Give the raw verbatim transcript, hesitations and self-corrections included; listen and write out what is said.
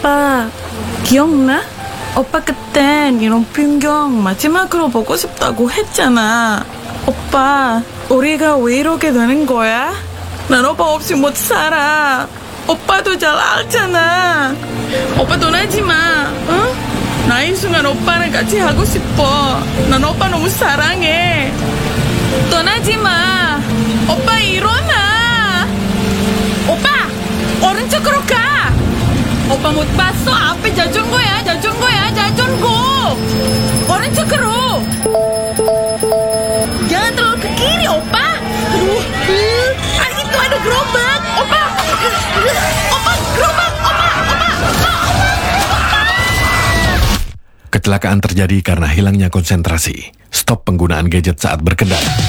오빠 기억나? 오빠 그땐 이런 풍경 마지막으로 보고 싶다고 했잖아. 오빠 우리가 왜 이러게 되는 거야? 난 오빠 없이 못 살아. 오빠도 잘 알잖아. 오빠 떠나지 마. 응? 나 이 순간 오빠랑 같이 하고 싶어. 난 오빠 너무 사랑해. 떠나지 마. 오빠 일어나. 오빠 오른쪽으로 가. 오빠 못 봤어? 앞에 자전거야. 자전거야. 자전거. 오른쪽으로. Jangan terlalu ke kiri, opa. Aduh, ah, itu ada gerobak, opa. Opa, gerobak, opa, opa, opa, opa. Kecelakaan terjadi karena hilangnya konsentrasi. Stop penggunaan gadget saat berkendara.